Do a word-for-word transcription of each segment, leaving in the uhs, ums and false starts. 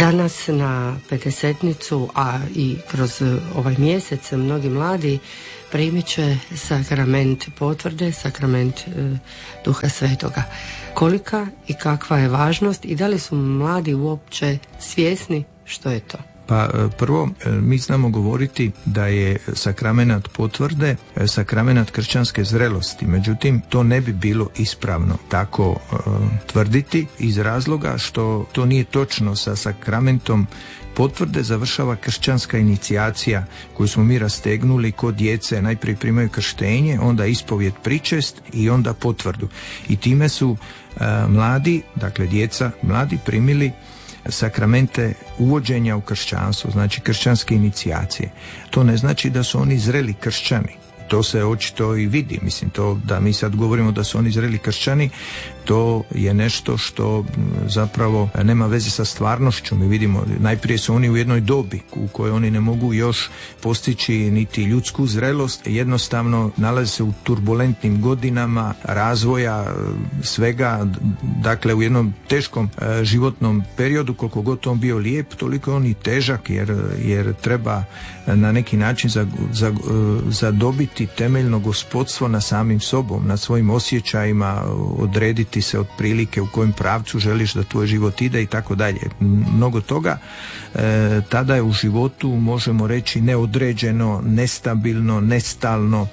Danas na pedesetnicu, a i kroz ovaj mjesec mnogi mladi primit će sakrament potvrde, sakrament e, Duha Svetoga. Kolika i kakva je važnost i da li su mladi uopće svjesni što je to? Pa prvo, mi znamo govoriti da je sakramenat potvrde sakramenat kršćanske zrelosti, međutim to ne bi bilo ispravno tako uh, tvrditi iz razloga što to nije točno. Sa sakramentom potvrde završava kršćanska inicijacija koju smo mi rastegnuli kod djece. Najprije primaju krštenje, onda ispovijed, pričest i onda potvrdu. I time su uh, mladi, dakle djeca, mladi primili sakramente uvođenja u kršćanstvo, znači kršćanske inicijacije. To ne znači da su oni zreli kršćani. To se očito i vidi. Mislim, to da mi sad govorimo da su oni zreli kršćani, to je nešto što zapravo nema veze sa stvarnošću. Mi vidimo, najprije su oni u jednoj dobi u kojoj oni ne mogu još postići niti ljudsku zrelost, jednostavno nalaze se u turbulentnim godinama razvoja svega, dakle u jednom teškom e, životnom periodu, koliko god on bio lijep, toliko je on i težak, jer, jer treba na neki način za, za, zadobiti temeljno gospodstvo na samim sobom, na svojim osjećajima, odrediti se otprilike u kojem pravcu želiš da tvoj život ide i tako dalje. Mnogo toga e, tada je u životu, možemo reći, neodređeno, nestabilno, nestalno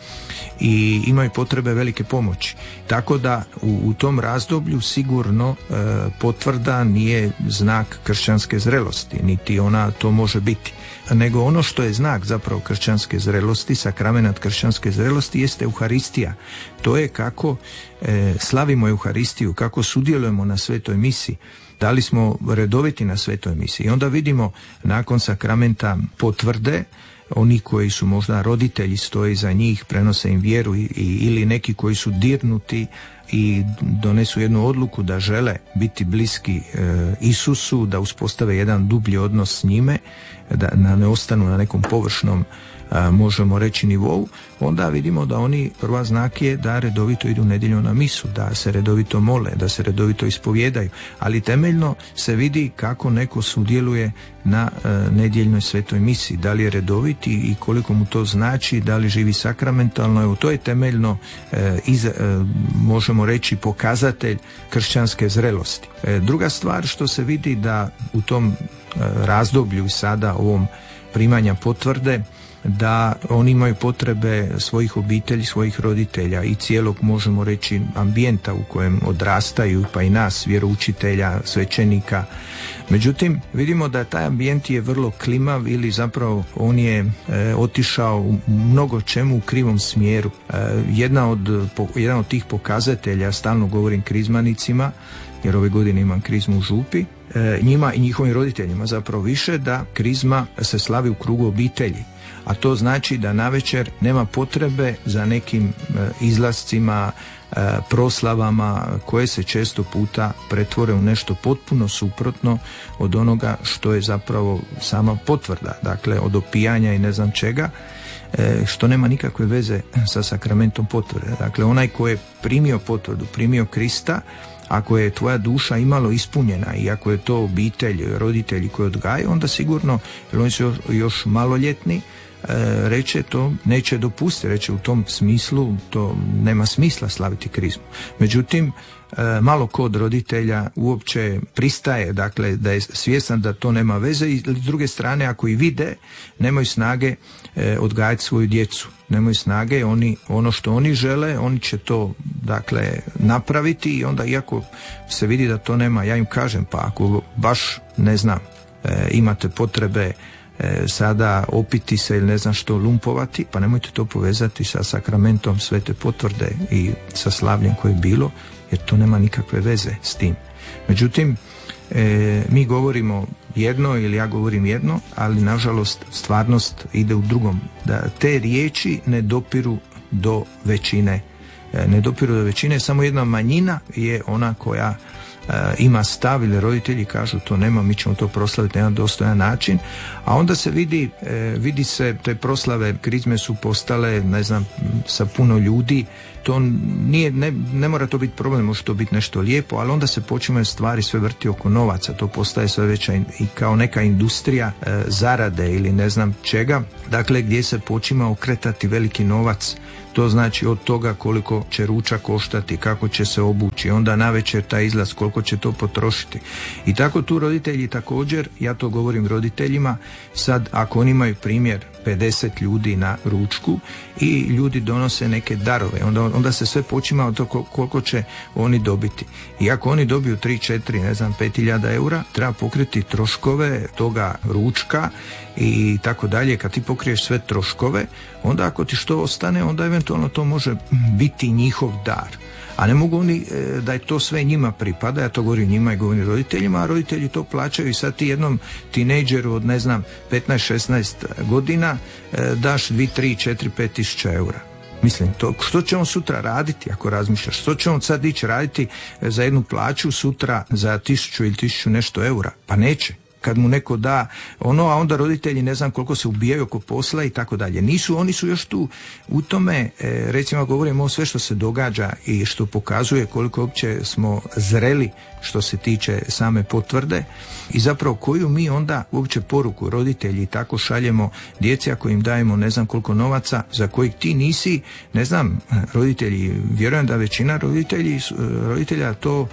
i imaju potrebe velike pomoći. Tako da u, u tom razdoblju sigurno e, potvrda nije znak kršćanske zrelosti, niti ona to može biti. Nego ono što je znak zapravo kršćanske zrelosti, sakramenat kršćanske zrelosti, jeste Euharistija. To je kako e, slavimo Euharistiju, kako sudjelujemo na svetoj misi, da li smo redoviti na svetoj misi. I onda vidimo nakon sakramenta potvrde, oni koji su možda roditelji stoje iza njih, prenose im vjeru i, i, ili neki koji su dirnuti i donesu jednu odluku da žele biti bliski e, Isusu, da uspostave jedan dublji odnos s njime, da ne ostanu na nekom površnom, a, možemo reći, nivou, onda vidimo da oni, prva znak je da redovito idu nedjeljom na misu, da se redovito mole, da se redovito ispovjedaju, ali temeljno se vidi kako neko sudjeluje na a, nedjeljnoj svetoj misi, da li je redoviti i koliko mu to znači, da li živi sakramentalno. Evo, to je temeljno e, iz, e, možemo reći pokazatelj kršćanske zrelosti. E, druga stvar što se vidi da u tom razdoblju sada ovom primanja potvrde, da oni imaju potrebe svojih obitelji, svojih roditelja i cijelog, možemo reći, ambijenta u kojem odrastaju, pa i nas, vjeroučitelja, svećenika. Međutim, vidimo da taj ambijent je vrlo klimav ili zapravo on je e, otišao u mnogo čemu u krivom smjeru. E, jedna od, po, jedan od tih pokazatelja, stalno govorim krizmanicima, jer ove godine imam krizmu u Župi, e, njima i njihovim roditeljima zapravo više, da krizma se slavi u krugu obitelji. A to znači da navečer nema potrebe za nekim e, izlascima, e, proslavama koje se često puta pretvore u nešto potpuno suprotno od onoga što je zapravo sama potvrda. Dakle, od opijanja i ne znam čega, e, što nema nikakve veze sa sakramentom potvrde. Dakle, onaj ko je primio potvrdu, primio Krista, ako je tvoja duša imalo ispunjena i ako je to obitelj, roditelji koji odgajaju, onda sigurno, jer oni su još, još maloljetni, E, reče to neće dopustiti, reče u tom smislu to nema smisla slaviti krizmu. Međutim, e, malo ko od roditelja uopće pristaje, dakle da je svjestan da to nema veze, i s druge strane ako i vide, nemaju snage e, odgajati svoju djecu, nemaju snage, oni, ono što oni žele, oni će to dakle napraviti i onda iako se vidi da to nema, ja im kažem, pa ako baš ne znam, e, imate potrebe sada opiti se ili ne znam što lumpovati, pa nemojte to povezati sa sakramentom svete potvrde i sa slavljem koje je bilo, jer to nema nikakve veze s tim. Međutim, e, mi govorimo jedno ili ja govorim jedno, ali nažalost stvarnost ide u drugom. Da te riječi ne dopiru do većine. E, ne dopiru do većine, samo jedna manjina je ona koja ima stav ili roditelji kažu to nema, mi ćemo to proslaviti na jedan dostojan način, a onda se vidi, e, vidi se te proslave krizme su postale, ne znam, sa puno ljudi. To nije, ne, ne mora to biti problem, može to biti nešto lijepo, ali onda se počinju stvari sve vrti oko novaca, to postaje sve veća i kao neka industrija e, zarade ili ne znam čega, dakle gdje se počima okretati veliki novac. To znači od toga koliko će ručak koštati, kako će se obući, onda navečer taj izlaz, koliko će to potrošiti. I tako tu roditelji također, ja to govorim roditeljima, sad ako oni imaju primjer pedeset ljudi na ručku i ljudi donose neke darove, onda, onda se sve počima od toga koliko će oni dobiti. I ako oni dobiju tri, četiri, ne znam, pet hiljada eura, treba pokriti troškove toga ručka i tako dalje. Kad ti pokriješ sve troškove, onda ako ti što ostane, onda eventualno to može biti njihov dar. A ne mogu oni da je to sve njima pripada, ja to govorim njima i govorim roditeljima, a roditelji to plaćaju i sad ti jednom tinejdžeru od ne znam petnaest šesnaest godina daš dva, tri, četiri, pet tisuća eura. Mislim, to, što će on sutra raditi ako razmišljaš? Što će on sad ići raditi za jednu plaću sutra za tisuću ili tisuću nešto eura? Pa neće. Kad mu neko da ono, a onda roditelji ne znam koliko se ubijaju oko posla i tako dalje. Nisu, oni su još tu u tome, e, recimo govorimo o sve što se događa i što pokazuje koliko uopće smo zreli što se tiče same potvrde i zapravo koju mi onda uopće poruku roditelji tako šaljemo djeci ako im dajemo ne znam koliko novaca za kojih ti nisi, ne znam, roditelji, vjerujem da većina roditelji, roditelja to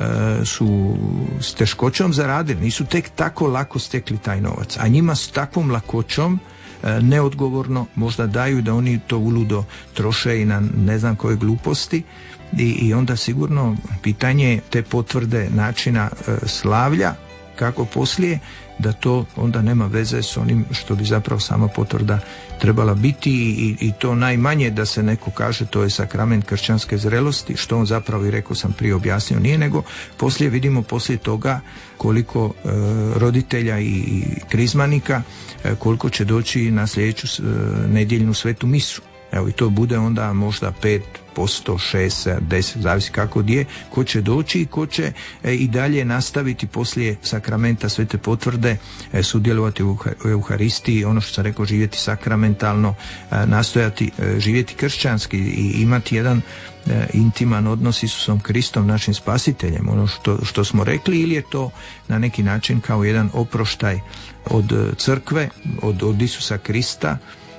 su s teškoćom zaradili, nisu tek tako lako stekli taj novac, a njima s takvom lakoćom neodgovorno možda daju da oni to uludo troše i na ne znam koje gluposti i, i onda sigurno pitanje te potvrde načina e, slavlja kako poslije, da to onda nema veze s onim što bi zapravo sama potvrda trebala biti i, i to najmanje da se neko kaže to je sakrament kršćanske zrelosti, što on zapravo i rekao sam prije objasnio nije, nego poslije vidimo poslije toga koliko e, roditelja i krizmanika e, koliko će doći na sljedeću e, nedjeljnu svetu misu. Evo i to bude onda možda pet posto, šest, deset, zavisi kako gdje, ko će doći i ko će e, i dalje nastaviti poslije sakramenta svete potvrde e, sudjelovati u Euharistiji, ono što sam rekao, živjeti sakramentalno, e, nastojati e, živjeti kršćanski i imati jedan e, intiman odnos s Isusom Kristom, našim spasiteljem, ono što, što smo rekli, ili je to na neki način kao jedan oproštaj od crkve, od, od Isusa Krista,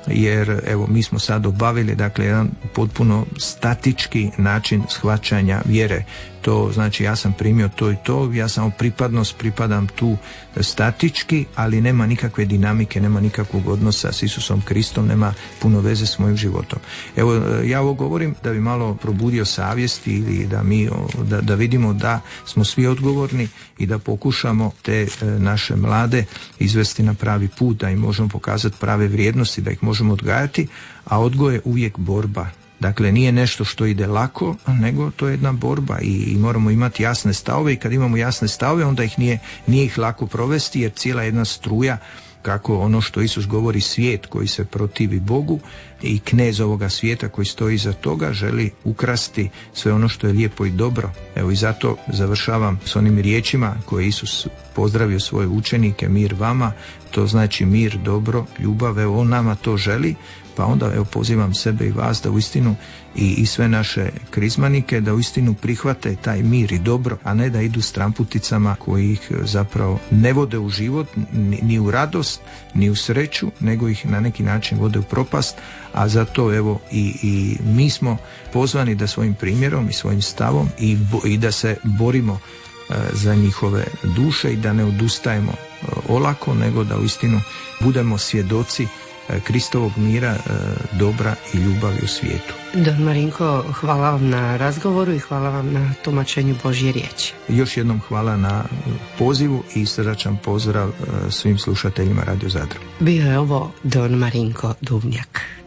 jer evo mi smo sad obavili dakle jedan potpuno statički način shvaćanja vjere. To znači ja sam primio to i to, ja samo pripadnost pripadam tu statički, ali nema nikakve dinamike, nema nikakvog odnosa s Isusom Kristom, nema puno veze s mojim životom. Evo ja ovo govorim da bi malo probudio savjesti ili da mi da, da vidimo da smo svi odgovorni i da pokušamo te naše mlade izvesti na pravi put, da im možemo pokazati prave vrijednosti, da ih možemo odgajati, a odgoj je uvijek borba. Dakle, nije nešto što ide lako, nego to je jedna borba i, i moramo imati jasne stavove i kad imamo jasne stavove, onda ih nije, nije ih lako provesti, jer cijela jedna struja, kako ono što Isus govori, svijet koji se protivi Bogu i knez ovoga svijeta koji stoji iza toga želi ukrasti sve ono što je lijepo i dobro. Evo i zato završavam s onim riječima koje Isus pozdravio svoje učenike, mir vama, to znači mir, dobro, ljubav, evo on nama to želi. Pa onda evo pozivam sebe i vas da uistinu i, i sve naše krizmanike da uistinu prihvate taj mir i dobro, a ne da idu s tramputicama koji ih zapravo ne vode u život, ni, ni u radost, ni u sreću, nego ih na neki način vode u propast, a zato evo i, i mi smo pozvani da svojim primjerom i svojim stavom i, bo, i da se borimo e, za njihove duše i da ne odustajemo e, olako, nego da uistinu budemo svjedoci Kristovog mira, dobra i ljubavi u svijetu. Don Marinko, hvala vam na razgovoru i hvala vam na tumačenju Božje riječi. Još jednom hvala na pozivu i srdačan pozdrav svim slušateljima Radio Zadra. Bio je ovo Don Marinko Duvnjak.